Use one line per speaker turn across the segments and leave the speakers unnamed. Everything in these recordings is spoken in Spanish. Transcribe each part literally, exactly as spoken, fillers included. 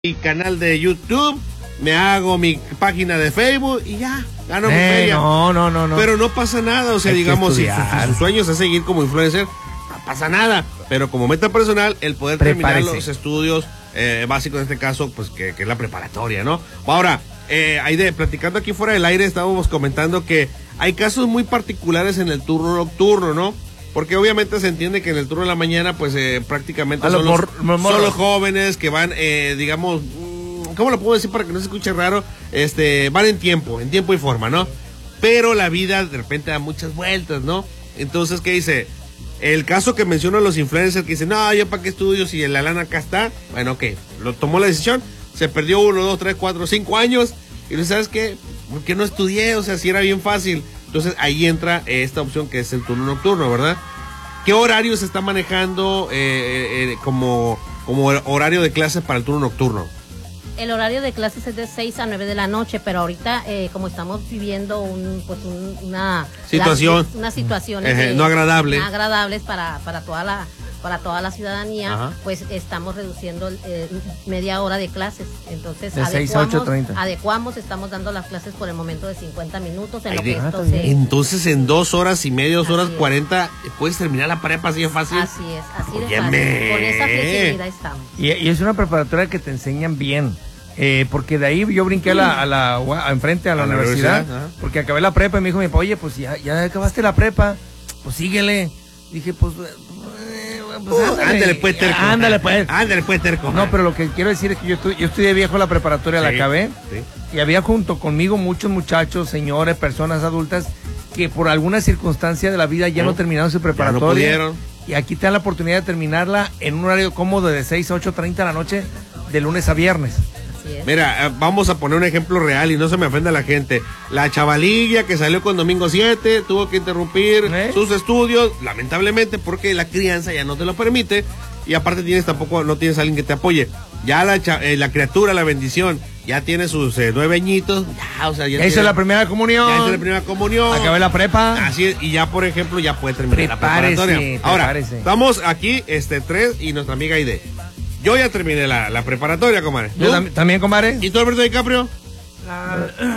mi canal de YouTube, me hago mi página de Facebook y ya, gano
eh,
mi feria.
No, no, no, no.
Pero no pasa nada, o sea,
Hay
digamos, si
su,
su sueño es seguir como influencer, no pasa nada. Pero como meta personal, el poder Prepárese. terminar los estudios eh, básicos en este caso, pues que, que es la preparatoria, ¿no? Ahora, eh, Aide, platicando aquí fuera del aire, estábamos comentando que hay casos muy particulares en el turno nocturno, ¿no? Porque obviamente se entiende que en el turno de la mañana, pues eh, prácticamente son los,
mor, mor,
son los jóvenes que van, eh, digamos, ¿cómo lo puedo decir para que no se escuche raro? Este, van en tiempo, en tiempo y forma, ¿no? Pero la vida de repente da muchas vueltas, ¿no? Entonces, ¿qué dice? El caso que mencionan los influencers que dicen, no, yo para qué estudio si la lana acá está. Bueno, ok, lo tomó la decisión, se perdió uno, dos, tres, cuatro, cinco años. Y no sabes qué, ¿por qué no estudié? O sea, si era bien fácil. Entonces ahí entra esta opción que es el turno nocturno, ¿verdad? ¿Qué horario se está manejando eh, eh, como, como horario de clases para el turno nocturno?
El horario de clases es de seis a nueve de la noche, pero ahorita eh, como estamos viviendo un, pues un, una
situación,
la, una situación
eh,
de,
no agradable,
no agradables para, para toda la para toda la ciudadanía. Ajá. Pues estamos reduciendo eh, media hora de clases, entonces
de seis a ocho treinta.
Adecuamos, estamos dando las clases por el momento de cincuenta minutos en
Ay,
lo que
de,
esto se...
Entonces en dos horas y media, dos horas cuarenta, puedes terminar la prepa así de fácil.
Así es, así de
Óyeme.
fácil, con esa flexibilidad estamos.
Y, y es una preparatoria que te enseñan bien. Eh, porque de ahí yo brinqué a la, a la a enfrente a la, a la universidad, universidad porque acabé la prepa y me dijo mi papá, oye, pues ya, ya acabaste la prepa, pues síguele. Dije, pues, eh, pues
uh, ándale, ándale pues terco.
Ándale pues.
Ándale pues terco.
No, pero lo que quiero decir es que yo, estu yo estudié viejo la preparatoria, sí, la acabé, sí. Y había junto conmigo muchos muchachos, señores, personas adultas que por alguna circunstancia de la vida ya no, no terminaron su preparatoria.
Ya no pudieron.
Y aquí te dan la oportunidad de terminarla en un horario cómodo de seis a ocho treinta de la noche, de lunes a viernes.
Mira, vamos a poner un ejemplo real y no se me ofenda la gente. La chavalilla que salió con Domingo siete tuvo que interrumpir ¿Eh? sus estudios, lamentablemente, porque la crianza ya no te lo permite. Y aparte tienes tampoco, no tienes a alguien que te apoye. Ya la, eh, la criatura, la bendición, ya tiene sus eh, nueve añitos. Ya, o sea, ya
hizo la primera comunión.
Ya hizo la primera comunión.
Acabé la prepa.
Así es, y ya, por ejemplo, ya puede terminar prepárese, la preparatoria. Ahora, prepárese. Estamos aquí, este, tres, y nuestra amiga Aide. Yo ya terminé la, la preparatoria, comadre.
Yo tam también, comadre.
¿Y tú, Alberto DiCaprio?
La,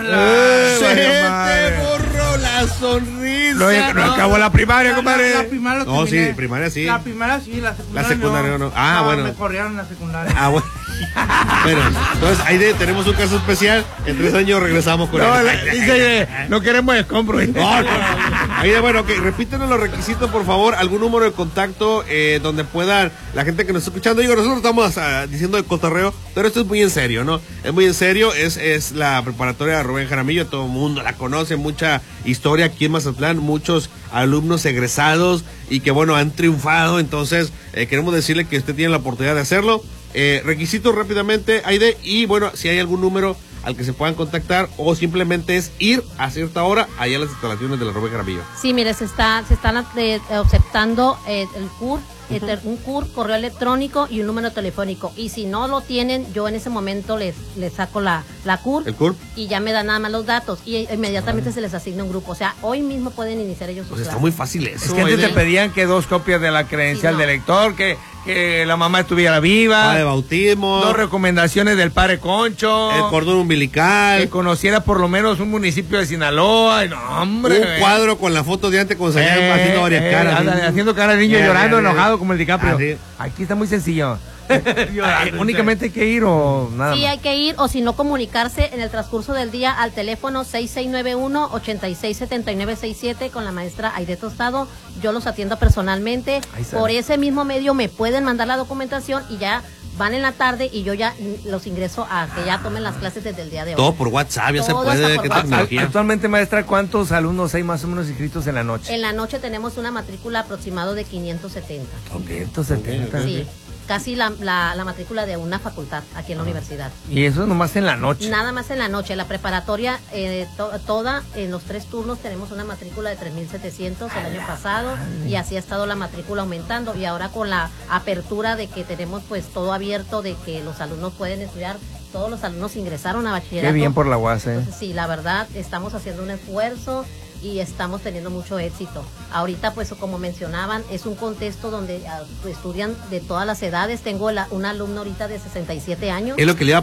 la,
se te borró la sonrisa.
No, no, no acabó la primaria, comadre.
La, la primaria
no, sí, primaria sí.
La primaria sí, la secundaria
La secundaria no. no. Ah,
no,
bueno.
Me corrieron en la secundaria.
Ah, bueno. Bueno, entonces ahí de, tenemos un caso especial. En tres años regresamos con
no,
él.
La, dice, no queremos escombro.
No, no. Ahí de, bueno, okay, repítenos los requisitos, por favor. Algún número de contacto eh, donde puedan la gente que nos está escuchando. Digo, nosotros estamos uh, diciendo de cotorreo, pero esto es muy en serio, ¿no? Es muy en serio. Es, es la preparatoria de Rubén Jaramillo. Todo el mundo la conoce. Mucha historia aquí en Mazatlán. Muchos alumnos egresados y que, bueno, han triunfado. Entonces, eh, queremos decirle que usted tiene la oportunidad de hacerlo. Eh, requisitos rápidamente, Aide, y bueno, si hay algún número al que se puedan contactar o simplemente es ir a cierta hora allá a las instalaciones de la Rubén Jaramillo.
Sí, mire, se está se están eh, aceptando eh, el C U R, uh-huh. eh, un C U R, correo electrónico y un número telefónico. Y si no lo tienen, yo en ese momento les, les saco la, la C U R,
¿El C U R?
Y ya me dan nada más los datos y inmediatamente uh-huh. se les asigna un grupo. O sea, hoy mismo pueden iniciar ellos sus
Pues
clases.
está muy fácil eso.
Es que antes te pedían que dos copias de la credencial sí, no. del lector, que, que la mamá estuviera viva.
Ah, de bautismo.
Dos recomendaciones del padre Concho.
El cordón umbilical.
Que conociera por lo menos un municipio de Sinaloa. No, hombre.
Un cuadro con la foto de antes con Sayán eh, haciendo varias eh, caras.
Anda, haciendo cara de niño eh, llorando, eh, enojado como el DiCaprio.
Así.
Aquí está muy sencillo. Llorando, únicamente hay que ir o nada
sí,
más.
hay que ir o si no comunicarse en el transcurso del día al teléfono seis seis nueve uno, ocho seis siete nueve seis siete con la maestra Aide Tostado. Yo los atiendo personalmente. Por ese mismo medio me pueden mandar la documentación y ya van en la tarde y yo ya los ingreso a que ya tomen las clases desde el día de hoy.
Todo por WhatsApp, ya
Todo
se puede.
¿Qué
tecnología?
Actualmente, maestra, ¿cuántos alumnos hay más o menos inscritos en la noche?
En la noche tenemos una matrícula aproximado de quinientos setenta.
quinientos setenta.
Sí. Casi la, la, la matrícula de una facultad aquí en la ah. universidad.
¿Y eso nomás en la noche?
Nada más en la noche. La preparatoria, eh, to, toda, en los tres turnos tenemos una matrícula de tres mil setecientos el año pasado Ay. y así ha estado la matrícula aumentando. Y ahora con la apertura de que tenemos pues todo abierto, de que los alumnos pueden estudiar, todos los alumnos ingresaron a bachillerato.
Qué bien por la U A S, ¿eh?
Entonces, sí, la verdad, estamos haciendo un esfuerzo y estamos teniendo mucho éxito. Ahorita, pues como mencionaban, es un contexto donde uh, estudian de todas las edades. Tengo la, una alumna ahorita de sesenta y siete años.
Es lo que le iba